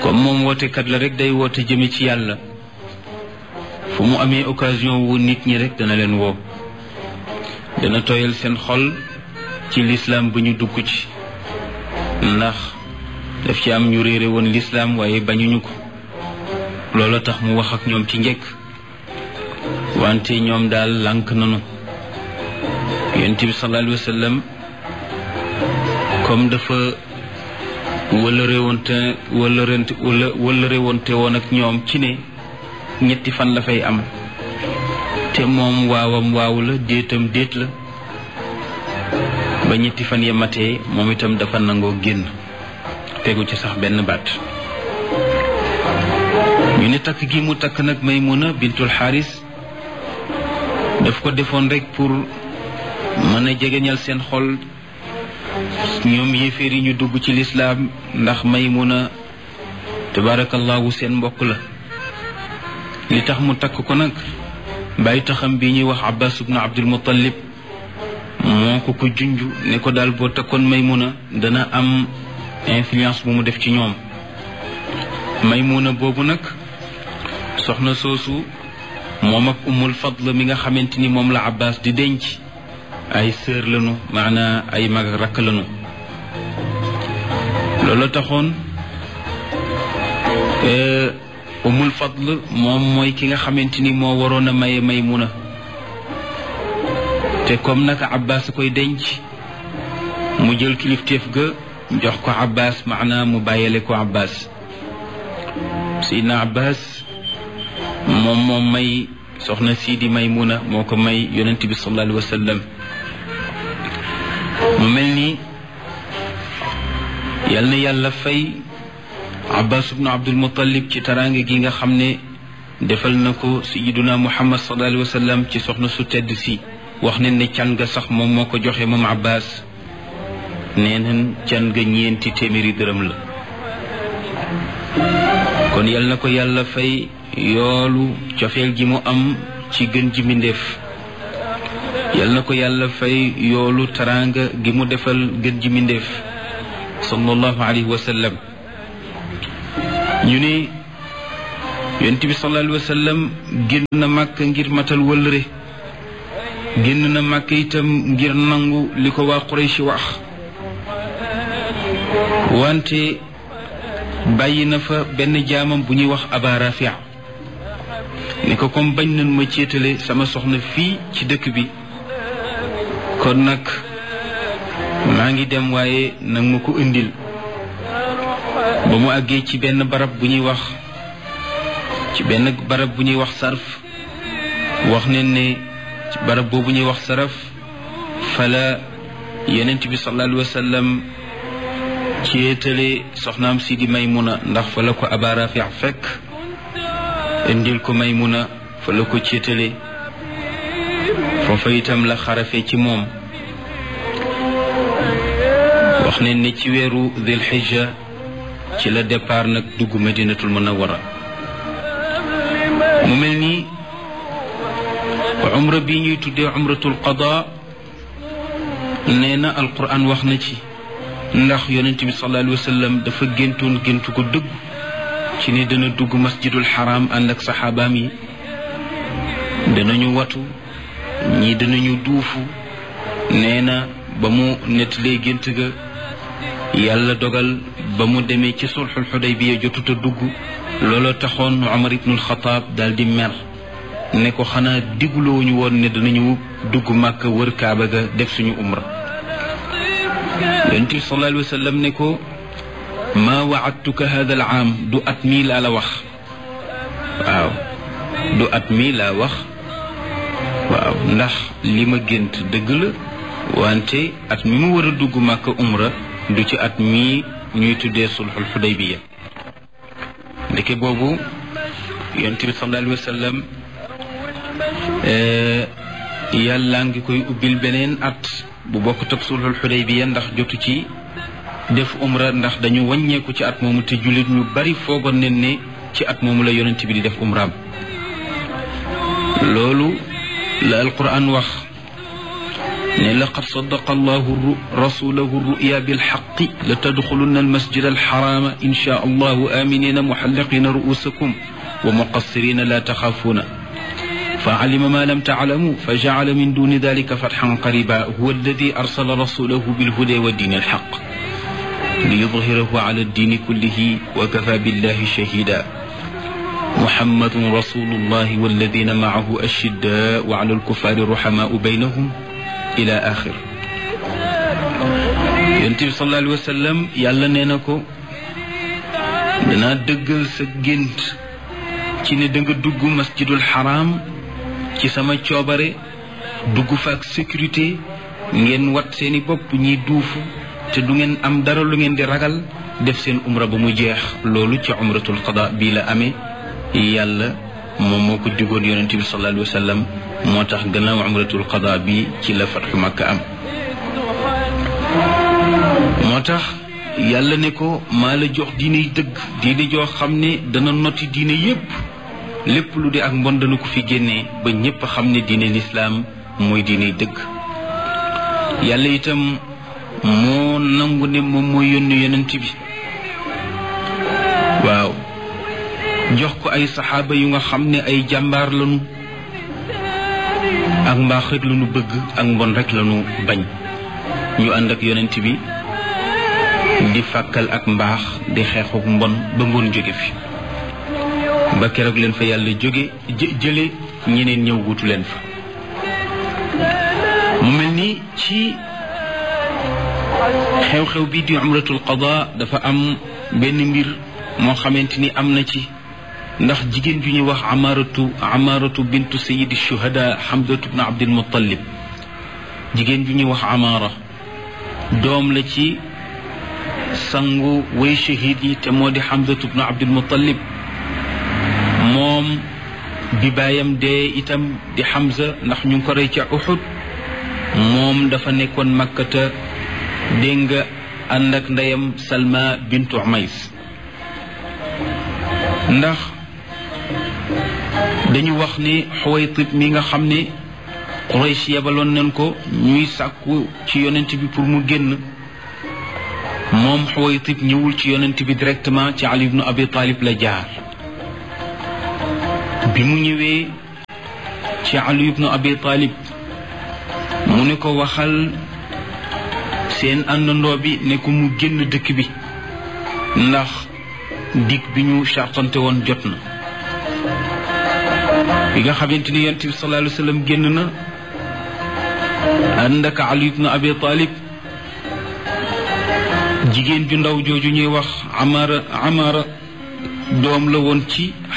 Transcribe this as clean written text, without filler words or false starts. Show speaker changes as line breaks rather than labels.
comme moom wootekat la rek day woote jëme ci yàlla fu mu amee occasion wu nit ñi rek dana leen woo, dana tooyal seen xol ci lislaam bu ñu dugg ci, ndax daf ci am ñu réere woon lislaam waaye bañuñu ko. loolu tax mu wax ak ñoom ci njëkk, wante ñoom daal lànk nanu. yonent bi sallallahu alayhi wa sallam comme dafa wëllëre wonte woon ak ñoom ci ne ñetti fan la fay am, te moom waawam waaw la, déetam déet la. ba ñetti fan ya matee moom itam dafa nangoo génn, tegu ci sax benn baat. ñu ne takk gi mu takk nag Maymuna bintul Xaaris daf ko defoon rek pour mën a jegeñal seen xol ñoom yéeféer yi ñu dugg ci lislaam, ndax Maymuna tabarakallahu seen mbokk la. li tax mu takk ko nag bàyyi taxam bi ñuy wax Abbas ibn Abdul Muttalib moo ko junj ne ko daal boo takkoon Maymuna dana am influence bu mu def ci ñoom. Maymuna boobu nag soxna soosu moom ak Ummul Fadl mi nga xamante ni moom la Abbas di denc ay sœur lañu, maanaa ay mag ak rakk lañu. loolu taxoon Ummul Fadl moom mooy ki nga xamante ni moo waroon a maye Maymuna, te comme naka Abbas koy denc mu jël kilifteef ga jox ko Abbas, maanaa mu bàyyale ko Abbas. Seydina Abbas moom may soxna sii di Maymuna, moo ko may yonent bi sallallahu alayhi wa sallam. mu mel ni yal na yàlla fay Abbas ibn Abdul Muttalib ci taraange gi nga xam ne defal na ko sayyiduna Muhammad sallallahu alayhi wa sallam ci soxna su tedd si. wax nañ ne can ga sax moom moo ko joxe moom Abbas, nee nañ can ga 4 téeméeri dërëm la. kon yal na ko yàlla fay yoolu cofeel gi mu am ci gën ji mbindéef, yal na ko yàlla fay yoolu taraanga gi mu defal gën ji mbindéef sallallahu alayhi wa sallam. ñu ne yonent bi sallallahu alayhi wa sallam génn na Màkka ngir matal wëllëre, génn na Màkka itam ngir nangu li ko waa Quraysh wax, wante bàyyi na fa benn jaamam bu ñuy wax Aba Rafia ne ko comme bañ nañ ma céetale sama soxna fii ci dëkk bi, kon nag maa ngi dem, waaye nag ma ko indil. ba mu àggee ci benn barab bu ñuy wax Sarf, wax ne ne ci barab boobu ñuy wax Saraf fala yonent bi sallallahu alayhi wa sallam céetale soxnaam si di Maymuna, ndax fa la ko Aba Rafi fekk indil ko Maymuna, fa la ko céetale. foofa itam la xarafe ci moom. wax ne ne ci weeru Dul Hijja ci la départ nag dugg Madinatul Munawwara. mu mel ni umra bi ñuy tuddee umratul qada nee na alquran wax na ci, ndax yonent bi sallallahu alayhi wa sallam dafa géntoon géntu ko dëgg ci ne dana dugg masjidul haram ànd ak saxaabaam yi, danañu watu, ñii danañu duufu. nee na ba mu nettalee gént ga, yàlla dogal ba mu demee ci sulxul Xudaybiya jotut a dugg. looloo taxoon Umar ibnul Xataab daal di mer ne ko xanaa digulooñu woon ne danañu dugg Màkka wër Kaaba ga def suñu umra. yonent bi sallallahu alayhi wa sallam ne ko maa waadtuka hada al aam, du at mii laa la wax. waaw du at mii laa wax, waaw ndax li ma gént dëgg la, wante at mi mu war a dugg Màkka umra du ci at mii ñuy tuddee sulxul Xudaybiya. ndeke boobu yonent bi sallallahu alayhi wa sallam yàlla ngi koy ubbil beneen at bu bokk ak sulhul Xudaybiya, ndax jotu ci def umra, ndax dañu wàññeeku ci at moomu te jullit ñu bari foogoon nañ ne ci at moomu la yonent bi di def umraam. loolu la alquran wax ne laqad sadaqa allahu rasulahu ruya bilxaqi la tadxulunna almasjid alxarama insha allahu aminina muxalliqina ruusakum wa muqassirina la taxaafuuna fa alima ma lam taalamu fa jacala min duni dalika fatxan qariba huwa alladi arsala rasulahu bilhuda wa diini alxaq liyudhirahu ala addiini kullihi wa kafa billahi shahida muhammadun rasulullahi walladina maahu ashiddaau ala alkuffari ruhamaau baynahum ila axir. Yonent bi sallallahu alayhi wa sallam yàlla nee na ko danaa dëggal sa gént ci ne danga dugg masjidul xaraam ci sama coobare dugg fa ak sécurité ngeen wat seeni bopp ñiy duufu te du ngeen am dara lu ngeen di ragal def seen umra ba mu jeex. loolu ci umratul qada bii la amee yàlla moom moo ko digoon yonent bi sallallahu alayhi wa sallam moo tax gannaaw umratul qada bi ci la fatxu makka am. moo tax yàlla ne ko maa la jox diine dëgg diine joo xam ne dana noti diine yépp lépp lu di ak mbon dana ko fi génnee ba ñépp xam ne diine lislaam mooy diine dëgg. yàlla itam moo nangu ne moom mooy yónni yonent bi waaw jox ko ay saxaaba yu nga xam ne ay jàmbaar lañu ak mbaax rek lañu bëgg ak mbon rek lañu bañ ñu ànd ak yonent bi di fàkkal ak mbaax di xeexuk mbon ba mbon jóge fi ba keroog leen fa yàlla jële ñeneen ñëw wutu leen fa. mu mel ni ci xew-xew bi di umratul qada dafa am benn mbir moo xamante ni am na ci ndax jigéen ju ñuy wax amaaratu bintu sayidi shuhada hamdatu bnu abdil muttalib jigéen ju ñuy wax amaara doom la ci sangu way shahid yi te moo di hamdatu bnu abdil muttalib. moom bi baayam dee itam di Hamza ndax ñu ngi ko rey ca Uhud moom dafa nekkoon makkata dégg nga ànd ak ndeyam Salma bintu Umays ndax dañu wax ne Xuwaytib mi nga xam ne Quraysh yebaloon nañ ko ñuy sàkku ci yonent bi pour mu génn moom Xuwaytib ñëwul ci yonent bi directement ci Ali ibnu Abi Talib la jaar. bi mu ñëwee ci Ali ibnu Abi Talib mu ne ko waxal seen àndandoo bi ne ko mu génn dëkk bi ndax dig bi ñu sartante woon jot na. bi nga xamante ni yonent bi sallallahu alayhi wa sallam génn na ànd ak Ali ibnu Abi Talib jigéen ju ndaw jooju ñuy wax Amaara doom la woon ci